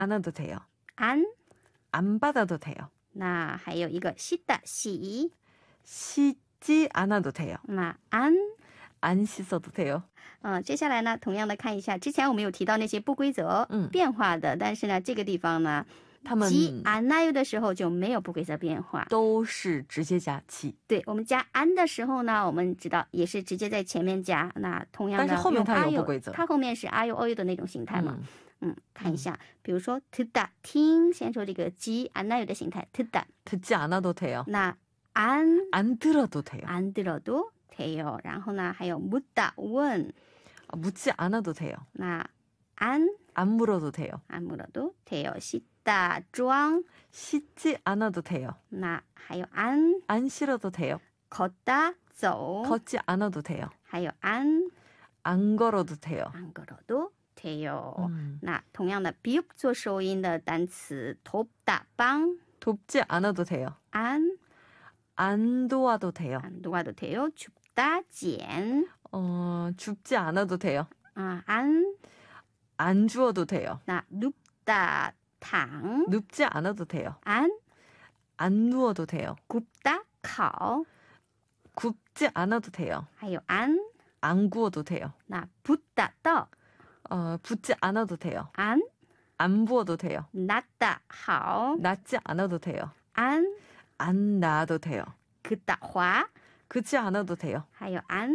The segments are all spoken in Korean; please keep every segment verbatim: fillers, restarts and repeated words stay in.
않아도 돼요. 안, 안 받아도 돼요. 那还有一个 씻다, 洗 씻지 않아도 돼요. 那 안, 안 씻어도 돼요. 嗯，接下来呢，同样的看一下，之前我们有提到那些不规则、 嗯变化的，但是呢，这个地方呢， 他们及 안나요 的时候就没有不规则变化。 都是直接加지。 对，我们加 an 的时候呢，我们知道也是直接在前面加。那同样的， 但是后面它有用 아유， 不规则它后面是 아유 어유 的那种形态嘛。 嗯嗯，看一下，比如说 듣다 听，先说这个及 안나요 的形态 듣다。 듣지 않아도 돼요. 那 안 안 들어도 돼요. 안 들어도 돼요。 然后呢，还有 묻다 问， 묻지 않아도 돼요. 那 안 안 물어도 돼요. 안 물어도 돼요。 씻다 装， 씻지 않아도 돼요. 那还有 안 안 싫어도 돼요. 걷다 走， 걷지 않아도 돼요. 还有 안 안 걸어도 돼요. 안 걸어도 돼요。 嗯那同样的 비읍 做收音的单词 돕다 帮 돕지 않아도 돼요. 안 안 도와도 돼요. 안 도와도 돼요. 줍다 捡 어, 줍지 않아도 돼요. 아, 안 안 주어도 돼요. 나 눕다 躺 눕지 않아도 돼요. 안 안 누워도 돼요. 굽다 烤 굽지 않아도 돼요. 还有 안 안 구워도 돼요. 나 붓다 到 어, 붓지 않아도 돼요. 안 안 부어도 돼요. 낫다 好 낫지 않아도 돼요. 안 안 놔도 돼요. 긋다 滑 그지 않아도 돼요. 还有 안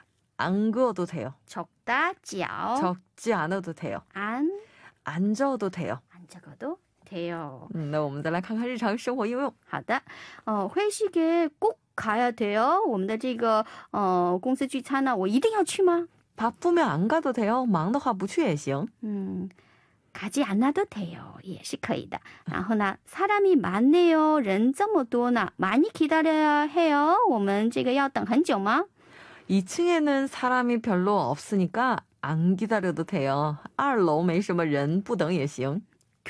안 그어도 돼요. 적다 脚 적지 않아도 돼요. 안 안 저어도 돼요. 안 적어도 돼요. 嗯，那我们再来看看日常生活应用。 好的，呃，회식에 꼭 가야 돼요. 我们的这个呃公司聚餐呢，我一定要去吗？ 바쁘면 안 가도 돼요. 忙的话不去也行。 嗯， 가지 않아도 돼요. 也是可以的。然后呢， 사람이 많네요. 人这么多呢， 많이 기다려야 해요. 我们这个要等很久吗？ 이 층에는 사람이 별로 없으니까 안 기다려도 돼요.二楼没什么人，不等也行。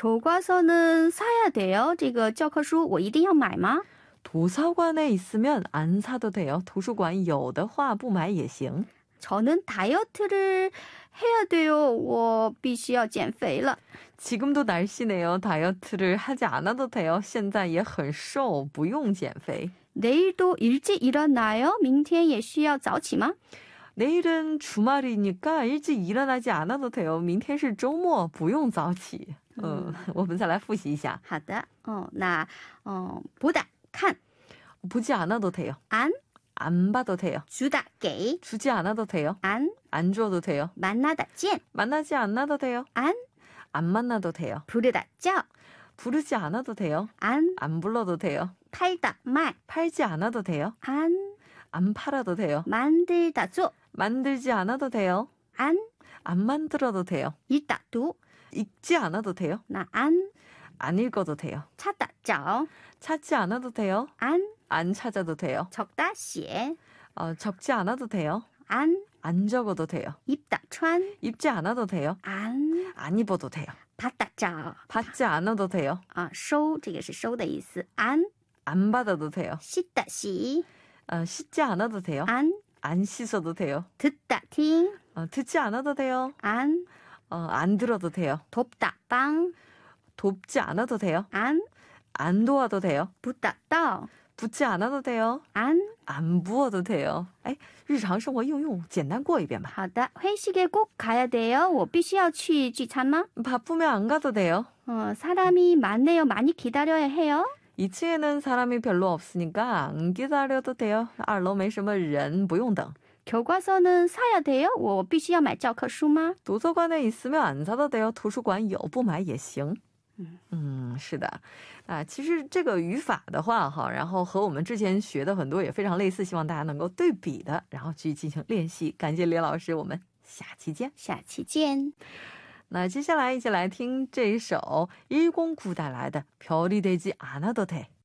교과서는 사야 돼요. 这个教科书我一定要买吗？ 도서관에 있으면 안 사도 돼요. 도서관有的话不买也行。 저는 다이어트를 해야 돼요. 我必须要减肥了。 지금도 날씨네요. 다이어트를 하지 않아도 돼요. 现在也很瘦，不用减肥。 내일도 일찍 일어나요? 明天也需要早起吗？ 내일은 주말이니까 일찍 일어나지 않아도 돼요. 明天是周末，不用早起。嗯，我们再来复习一下。 好的，哦，那，哦，보다看 보지 않아도 돼요. 안 안 봐도 돼요. 주다 给 주지 않아도 돼요. 안 안 줘도 돼요. 만나다 见 만나지 않아도 돼요. 안 안 만나도 돼요. 부르다 叫 부르지 않아도 돼요. 안 안 불러도 돼요. 팔다 卖 팔지 않아도 돼요. 안 안 팔아도 돼요. 만들다 做 만들지 않아도 돼요. 안 안 만들어도 돼요. 읽다 读 읽지 않아도 돼요. 나 안 안 읽어도 돼요. 찾다 找 찾지 않아도 돼요. 안 안 찾아도 돼요. 적다 写 어, 적지 않아도 돼요. 안 안 적어도 돼요. 입다 穿 입지 않아도 돼요. 안 안 입어도 돼요. 받다 找 받지 않아도 돼요. 啊收这个是收的意思 안 안 받아도 돼요. 씻다 洗 어, 씻지 않아도 돼요. 안 안 씻어도 돼요. 듣다 听 어, 듣지 않아도 돼요. 안 어, 안 들어도 돼요. 돕다 帮 돕지 않아도 돼요. 안 안 도와도 돼요. 붓다 到 붓지 않아도 돼요. 안 안 부어도 돼요. 哎，日常生活应用简单过一遍吧。 好的 회식에 꼭 가야 돼요. 我必须要去聚餐吗？ 바쁘면 안 가도 돼요. 어, 사람이 많네요. 많이 기다려야 해요. 이 층에는 사람이 별로 없으니까 안 기다려도 돼요. 二楼没什么人，不用等。 교과서는 사야 돼요. 我必须要买教科书吗？ 도서관에 있으면 안 사도 돼요. 图书馆有不买也行。嗯，是的，啊，其实这个语法的话，哈，然后和我们之前学的很多也非常类似，希望大家能够对比的，然后去进行练习。感谢李老师，我们下期见。 下期见。 那接下来一起来听这一首일공구带来的별이 되지 않아도 돼。